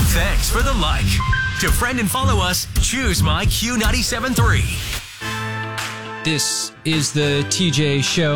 Thanks for the like. To friend and follow us, choose my Q97.3. This is the TJ Show.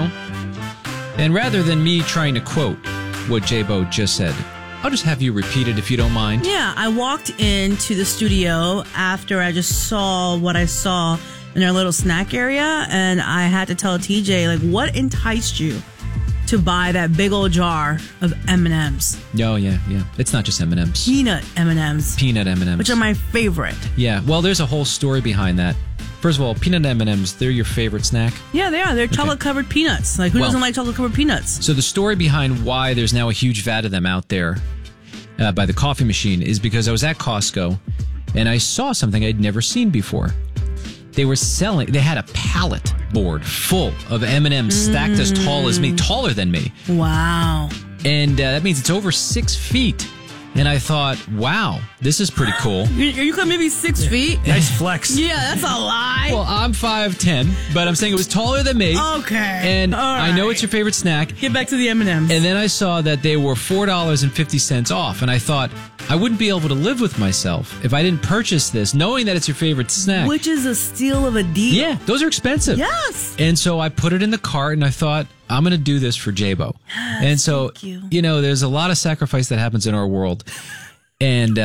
And rather than me trying to quote what J-Bo just said, I'll just have you repeat it if you don't mind. Yeah, I walked into the studio after I just saw what I saw in our little snack area, and I had to tell TJ, like, what enticed you to buy that big old jar of M&Ms? Oh, yeah. It's not just M&Ms. Peanut M&Ms. Peanut M&Ms. Which are my favorite. Yeah, well, there's a whole story behind that. First of all, peanut M&Ms, they're your favorite snack? Yeah, they are. They're chocolate-covered peanuts. Like, who doesn't like chocolate-covered peanuts? So the story behind why there's now a huge vat of them out there by the coffee machine is because I was at Costco, and I saw something I'd never seen before. They had a pallet board full of M&Ms stacked as tall as me, taller than me. Wow. And that means it's over 6 feet. And I thought, wow, this is pretty cool. You could maybe 6 feet? Nice flex. Yeah, that's a lie. Well, I'm 5'10", but I'm saying it was taller than me. Okay. And I know it's your favorite snack. Get back to the M&Ms. And then I saw that they were $4.50 off. And I thought, I wouldn't be able to live with myself if I didn't purchase this, knowing that it's your favorite snack. Which is a steal of a deal. Yeah, those are expensive. Yes. And so I put it in the cart, and I thought, I'm going to do this for J-Bo. And so, there's a lot of sacrifice that happens in our world. And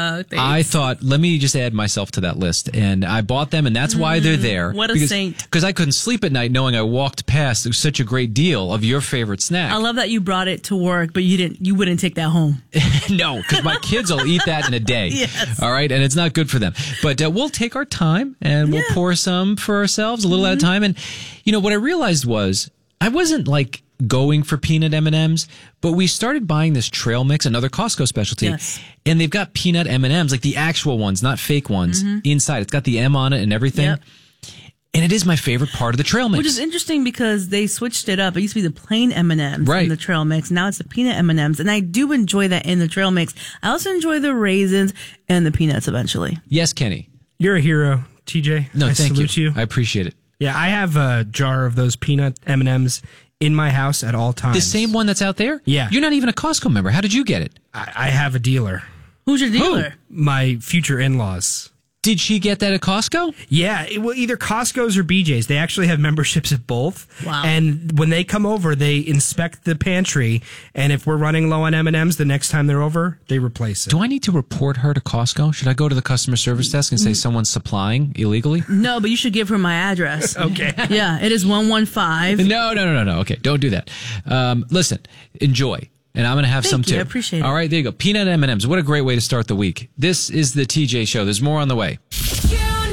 I thought, let me just add myself to that list. And I bought them, and that's why they're there. What a saint. Because I couldn't sleep at night knowing I walked past such a great deal of your favorite snack. I love that you brought it to work, but you wouldn't take that home. No, because my kids will eat that in a day. Yes. All right, and it's not good for them. But we'll take our time, and we'll pour some for ourselves, a little at a time. And, what I realized was, I wasn't like going for peanut M&Ms, but we started buying this trail mix, another Costco specialty. Yes. And they've got peanut M&Ms, like the actual ones, not fake ones, inside. It's got the M on it and everything. Yep. And it is my favorite part of the trail mix. Which is interesting because they switched it up. It used to be the plain M&Ms right. in the trail mix. Now it's the peanut M&Ms. And I do enjoy that in the trail mix. I also enjoy the raisins and the peanuts eventually. Yes, Kenny. You're a hero, TJ. No, I thank salute you. I appreciate it. Yeah, I have a jar of those peanut M&Ms in my house at all times. The same one that's out there? Yeah. You're not even a Costco member. How did you get it? I have a dealer. Who's your dealer? My future in-laws. Did she get that at Costco? Yeah, either Costco's or BJ's. They actually have memberships at both. Wow. And when they come over, they inspect the pantry, and if we're running low on M&Ms the next time they're over, they replace it. Do I need to report her to Costco? Should I go to the customer service desk and say someone's supplying illegally? No, but you should give her my address. Okay. Yeah, it is 115. No. Okay, don't do that. Listen, enjoy. And I'm going to have some too. I appreciate it. All right, there you go. Peanut M&Ms. What a great way to start the week. This is the TJ Show. There's more on the way.